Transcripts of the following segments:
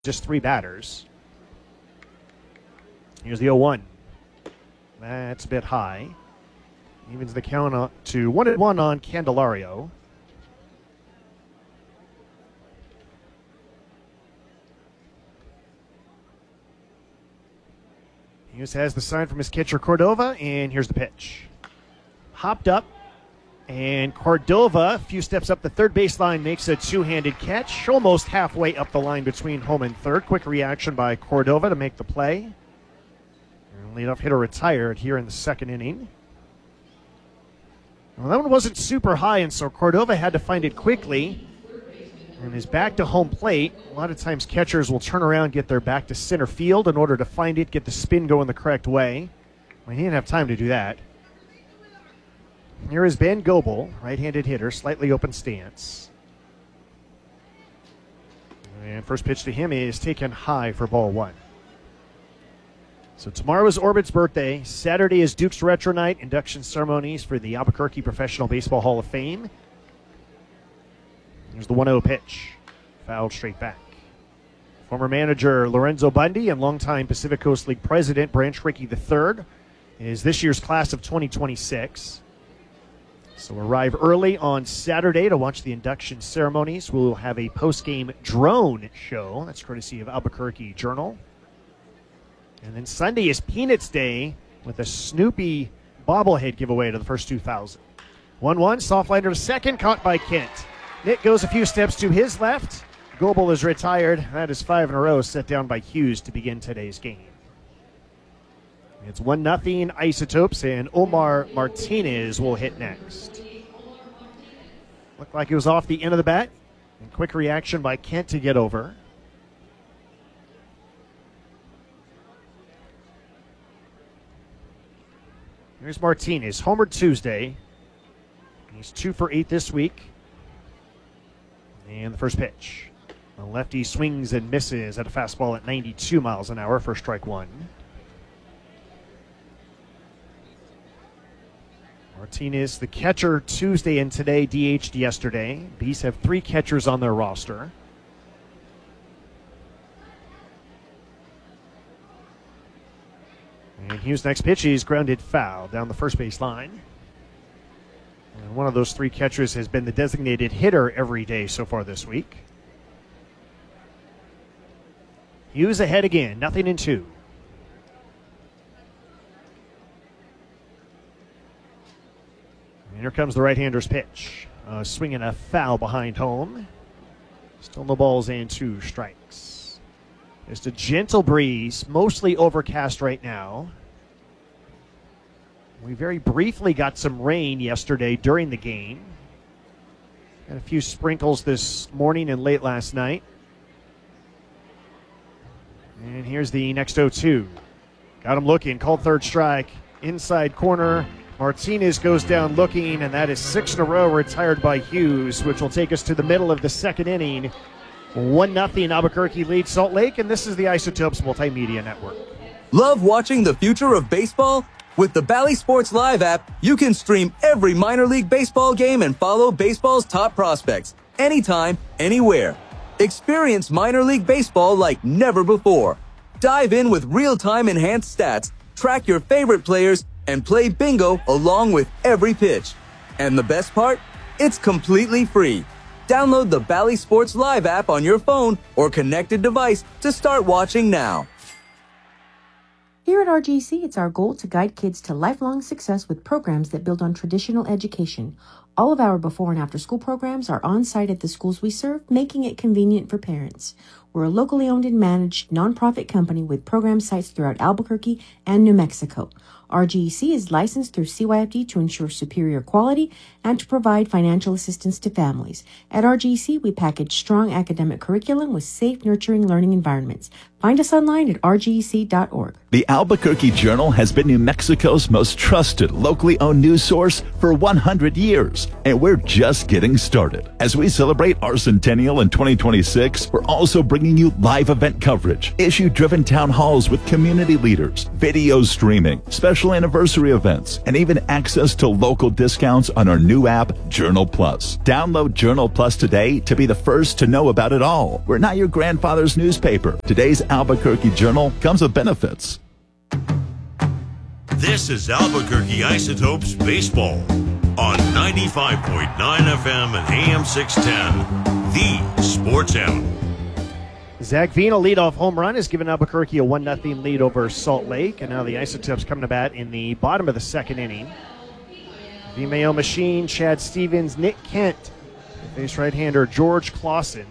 just 3 batters. Here's the 0-1. That's a bit high. Evens the count up to 1-1 on Candelario. Hughes has the sign from his catcher Cordova, and here's the pitch. Hopped up, and Cordova, a few steps up the third baseline, makes a two-handed catch, almost halfway up the line between home and third. Quick reaction by Cordova to make the play. And leadoff hitter retired here in the second inning. Well, that one wasn't super high, and so Cordova had to find it quickly. And is back to home plate. A lot of times catchers will turn around, get their back to center field in order to find it, get the spin going the correct way. Well, he didn't have time to do that. Here is Ben Goebel, right-handed hitter, slightly open stance. And first pitch to him is taken high for ball 1. So tomorrow is Orbit's birthday. Saturday is Duke's Retro Night, induction ceremonies for the Albuquerque Professional Baseball Hall of Fame. Here's the 1-0 pitch. Fouled straight back. Former manager Lorenzo Bundy and longtime Pacific Coast League president Branch Rickey III is this year's class of 2026. So arrive early on Saturday to watch the induction ceremonies. We'll have a post-game drone show. That's courtesy of Albuquerque Journal. And then Sunday is Peanuts Day with a Snoopy bobblehead giveaway to the first 2,000. 1-1, soft liner to second, caught by Kent. Nick goes a few steps to his left. Goebel is retired. That is 5 in a row set down by Hughes to begin today's game. It's 1-0 Isotopes, and Omar Martinez will hit next. Looked like it was off the end of the bat. And quick reaction by Kent to get over. Here's Martinez, homered Tuesday. He's 2 for 8 this week. And the first pitch. The lefty swings and misses at a fastball at 92 miles an hour for strike 1. Martinez, the catcher Tuesday and today, DH'd yesterday. Bees have 3 catchers on their roster. And Hughes' next pitch is grounded foul down the first base line. And one of those 3 catchers has been the designated hitter every day so far this week. Hughes ahead again, 0-2. And here comes the right-hander's pitch. Swinging a foul behind home. Still no balls and 2 strikes. Just a gentle breeze, mostly overcast right now. We very briefly got some rain yesterday during the game. Got a few sprinkles this morning and late last night. And here's the next 0-2. Got him looking, called third strike. Inside corner. Martinez goes down looking, and that is 6 in a row retired by Hughes, which will take us to the middle of the second inning. 1-0 Albuquerque leads Salt Lake, and this is the Isotopes Multimedia Network. Love watching the future of baseball? With the Bally Sports Live app, you can stream every minor league baseball game and follow baseball's top prospects anytime, anywhere. Experience minor league baseball like never before. Dive in with real-time enhanced stats, track your favorite players, and play bingo along with every pitch. And the best part? It's completely free. Download the Bally Sports Live app on your phone or connected device to start watching now. Here at RGC, it's our goal to guide kids to lifelong success with programs that build on traditional education. All of our before and after school programs are on site at the schools we serve, making it convenient for parents. We're a locally owned and managed nonprofit company with program sites throughout Albuquerque and New Mexico. RGC is licensed through CYFD to ensure superior quality and to provide financial assistance to families. At RGC, we package strong academic curriculum with safe, nurturing learning environments. Find us online at rgec.org. The Albuquerque Journal has been New Mexico's most trusted, locally owned news source for 100 years, and we're just getting started. As we celebrate our centennial in 2026, we're also bringing you live event coverage, issue-driven town halls with community leaders, video streaming, special special anniversary events, and even access to local discounts on our new app, Journal Plus. Download Journal Plus today to be the first to know about it all. We're not your grandfather's newspaper. Today's Albuquerque Journal comes with benefits. This is Albuquerque Isotopes Baseball on 95.9 FM and AM 610, the Sports Animal. Zach Vina leadoff home run has given Albuquerque a 1-0 lead over Salt Lake, and now the Isotopes coming to bat in the bottom of the second inning. Vimeo Machine, Chad Stevens, Nick Kent, face right-hander George Clausen.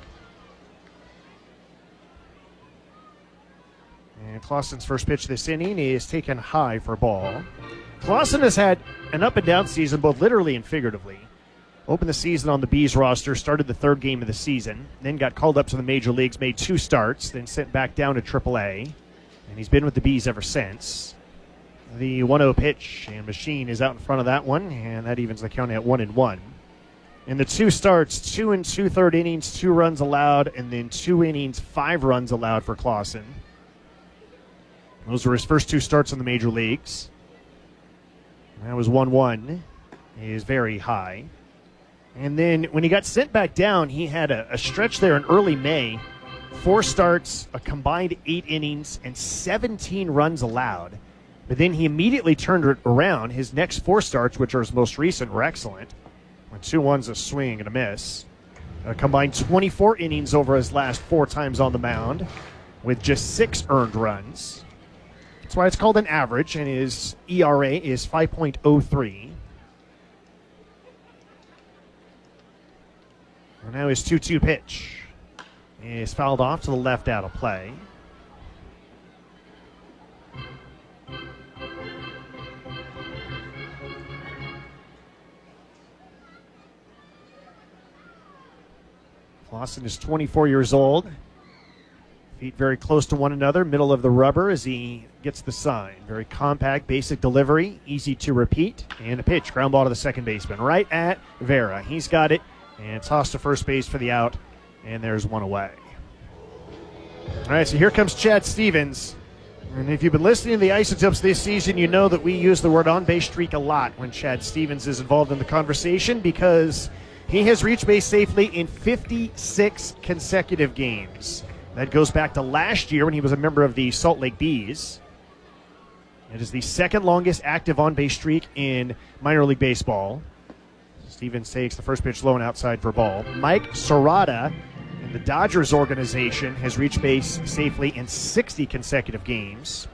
And Clausen's first pitch this inning is taken high for ball. Clausen has had an up-and-down season, both literally and figuratively. Opened the season on the Bees roster, started the third game of the season, then got called up to the major leagues, made 2 starts, then sent back down to AAA, and he's been with the Bees ever since. The 1-0 pitch, and Machine is out in front of that one, and that evens the count at 1-1. In the 2 starts, 2 2/3 innings, 2 runs allowed, and then 2 innings, 5 runs allowed for Clausen. Those were his first 2 starts in the major leagues. That was 1-1. He is very high. And then when he got sent back down, he had a stretch there in early May. 4 starts, a combined 8 innings, and 17 runs allowed. But then he immediately turned it around. His next 4 starts, which are his most recent, were excellent. 2 1s, a swing, and a miss. A combined 24 innings over his last 4 times on the mound, with just 6 earned runs. That's why it's called an average, and his ERA is 5.03. And now his 2-2 pitch is fouled off to the left out of play. Clausen is 24 years old. Feet very close to one another, middle of the rubber as he gets the sign. Very compact, basic delivery, easy to repeat. And a pitch, ground ball to the second baseman, right at Vera. He's got it. And tossed to first base for the out, and there's 1 away. All right, so here comes Chad Stevens. And if you've been listening to the Isotopes this season, you know that we use the word on-base streak a lot when Chad Stevens is involved in the conversation because he has reached base safely in 56 consecutive games. That goes back to last year when he was a member of the Salt Lake Bees. It is the second longest active on-base streak in minor league baseball. Stevens takes the first pitch low and outside for ball. Mike Serrata in the Dodgers organization has reached base safely in 60 consecutive games.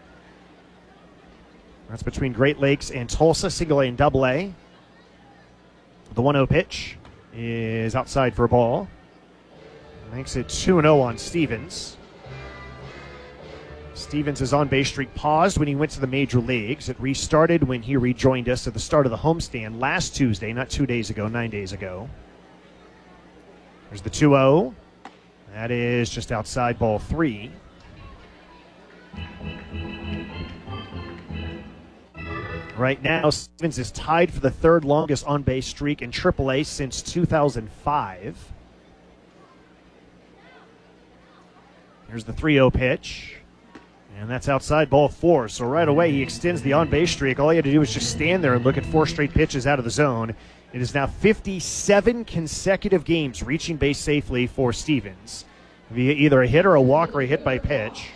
That's between Great Lakes and Tulsa, single A and double A. The 1-0 pitch is outside for ball. Makes it 2-0 on Stevens. Stevens' on-base streak paused when he went to the major leagues. It restarted when he rejoined us at the start of the homestand last Tuesday, not 2 days ago, 9 days ago. There's the 2-0. That is just outside, ball 3. Right now, Stevens is tied for the 3rd longest on-base streak in AAA since 2005. Here's the 3-0 pitch. And that's outside, ball 4. So right away he extends the on-base streak. All he had to do was just stand there and look at 4 straight pitches out of the zone. It is now 57 consecutive games reaching base safely for Stevens via either a hit or a walk or a hit by pitch.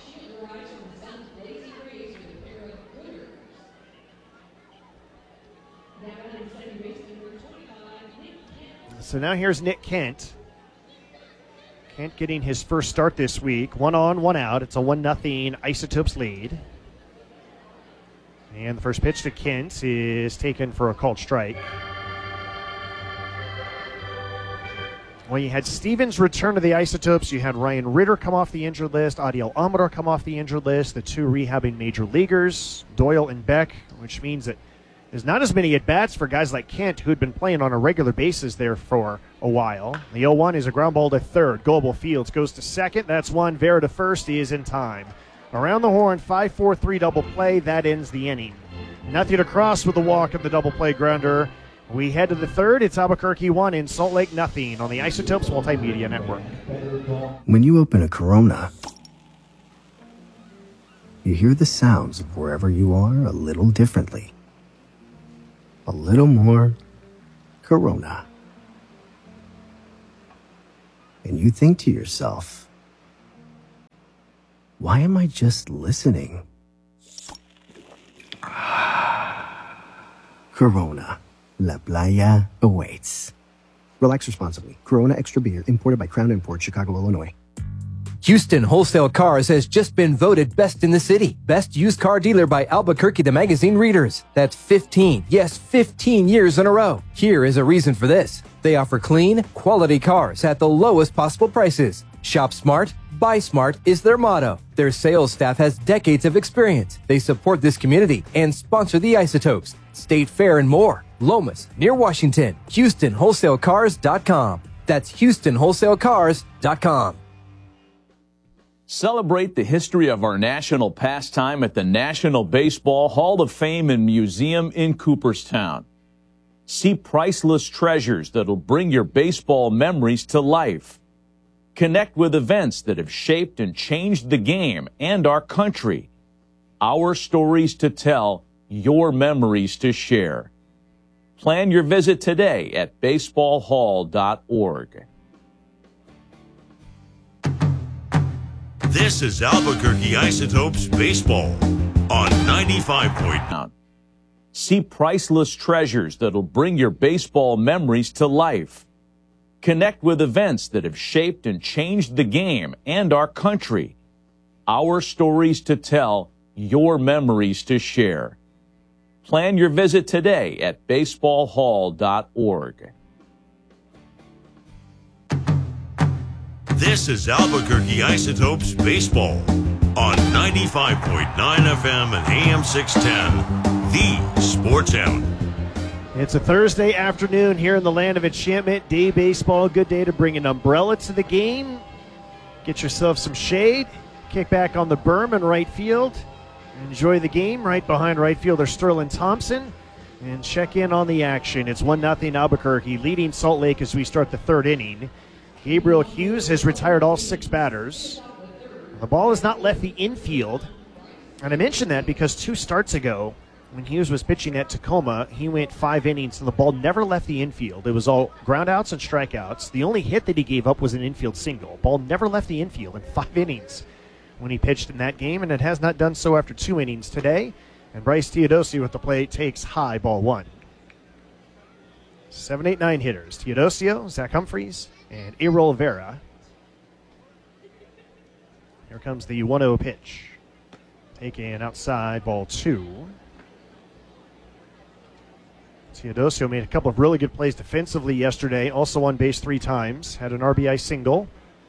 So now here's Nick Kent. Kent getting his first start this week. 1 on, 1 out. It's a 1-0 Isotopes lead. And the first pitch to Kent is taken for a called strike. Well, you had Stevens return to the Isotopes. You had Ryan Ritter come off the injured list. Adiel Amador come off the injured list. The 2 rehabbing major leaguers, Doyle and Beck, which means that there's not as many at-bats for guys like Kent, who'd been playing on a regular basis there for a while. The 0-1 is a ground ball to third. Goebel Fields goes to second. That's 1. Vera to first. He is in time. Around the horn, 5-4-3 double play. That ends the inning. Nothing across with the walk of the double play grounder. We head to the third. It's Albuquerque 1 in Salt Lake nothing on the Isotopes Multimedia Network. When you open a Corona, you hear the sounds of wherever you are a little differently. A little more Corona. And you think to yourself, why am I just listening? Corona. La Playa awaits. Relax responsibly. Corona Extra Beer, imported by Crown Imports, Chicago, Illinois. Houston Wholesale Cars has just been voted best in the city. Best used car dealer by Albuquerque the magazine readers. That's 15 years in a row. Here is a reason for this. They offer clean, quality cars at the lowest possible prices. Shop smart, buy smart is their motto. Their sales staff has decades of experience. They support this community and sponsor the Isotopes, State Fair, and more. Lomas, near Washington. HoustonWholesaleCars.com. That's HoustonWholesaleCars.com. Celebrate the history of our national pastime at the National Baseball Hall of Fame and Museum in Cooperstown. See priceless treasures that'll bring your baseball memories to life. Connect with events that have shaped and changed the game and our country. Our stories to tell, your memories to share. Plan your visit today at baseballhall.org. This is Albuquerque Isotopes Baseball on 95.9. See priceless treasures that'll bring your baseball memories to life. Connect with events that have shaped and changed the game and our country. Our stories to tell, your memories to share. Plan your visit today at baseballhall.org. This is Albuquerque Isotopes Baseball on 95.9 FM and AM 610, the Sports Hound. It's a Thursday afternoon here in the land of enchantment. Day baseball, good day to bring an umbrella to the game. Get yourself some shade. Kick back on the berm in right field. Enjoy the game. Right behind right fielder Sterling Thompson. And check in on the action. It's 1-0 Albuquerque, leading Salt Lake as we start the third inning. Gabriel Hughes has retired all 6 batters. The ball has not left the infield. And I mention that because 2 starts ago, when Hughes was pitching at Tacoma, he went 5 innings and the ball never left the infield. It was all groundouts and strikeouts. The only hit that he gave up was an infield single. Ball never left the infield in 5 innings when he pitched in that game, and it has not done so after 2 innings today. And Bryce Teodosio at the plate takes high, ball 1. 7, 8, 9 hitters. Teodosio, Zach Humphreys, and Errol Vera. Here comes the 1-0 pitch. Taken outside, ball 2. Teodosio made a couple of really good plays defensively yesterday. Also on base 3 times. Had an RBI single.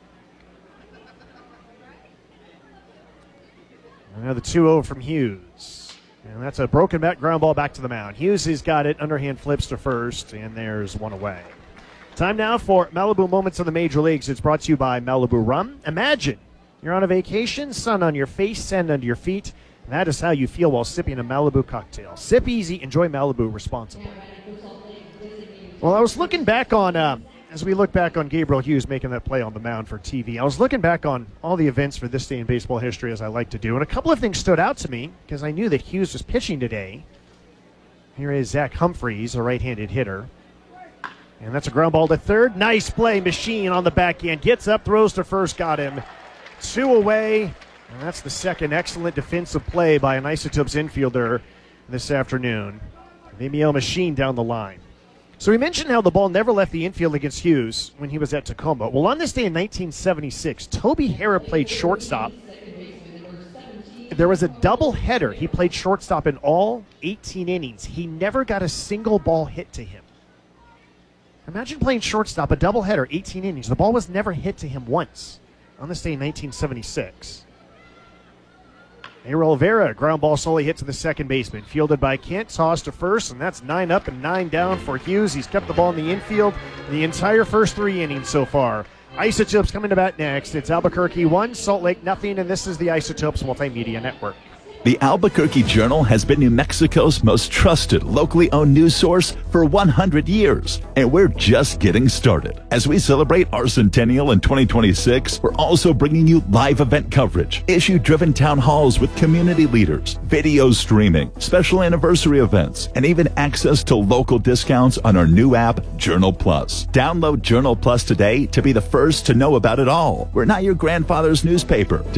Another 2-0 from Hughes. And that's a broken back ground ball back to the mound. Hughes has got it. Underhand flips to first, and there's 1 away. Time now for Malibu Moments of the Major Leagues. It's brought to you by Malibu Rum. Imagine you're on a vacation, sun on your face, sand under your feet. And that is how you feel while sipping a Malibu cocktail. Sip easy, enjoy Malibu responsibly. Well, I was looking back on, as we look back on Gabriel Hughes making that play on the mound for TV, I was looking back on all the events for this day in baseball history, as I like to do, and a couple of things stood out to me because I knew that Hughes was pitching today. Here is Zach Humphreys, a right-handed hitter. And that's a ground ball to third. Nice play, Machine on the back end. Gets up, throws to first, got him. 2 away. And that's the second excellent defensive play by an Isotopes infielder this afternoon. Vimeo Machine down the line. So we mentioned how the ball never left the infield against Hughes when he was at Tacoma. Well, on this day in 1976, Toby Harrah played shortstop. There was a doubleheader. He played shortstop in all 18 innings. He never got a single ball hit to him. Imagine playing shortstop, a doubleheader, 18 innings. The ball was never hit to him once on this day in 1976. Errol Vera, ground ball solely hit to the second baseman. Fielded by Kent, tossed to first, and that's 9 up and 9 down for Hughes. He's kept the ball in the infield the entire first 3 innings so far. Isotopes coming to bat next. It's Albuquerque 1, Salt Lake 0, and this is the Isotopes Multimedia Network. The Albuquerque Journal has been New Mexico's most trusted, locally owned news source for 100 years, and we're just getting started. As we celebrate our centennial in 2026, we're also bringing you live event coverage, issue-driven town halls with community leaders, video streaming, special anniversary events, and even access to local discounts on our new app, Journal Plus. Download Journal Plus today to be the first to know about it all. We're not your grandfather's newspaper.